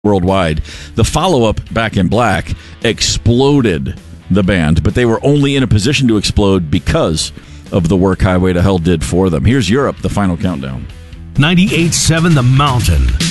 worldwide. The follow-up, Back in Black, exploded the band, but they were only in a position to explode because of the work Highway to Hell did for them. Here's Europe, the final countdown. 98.7 The Mountain.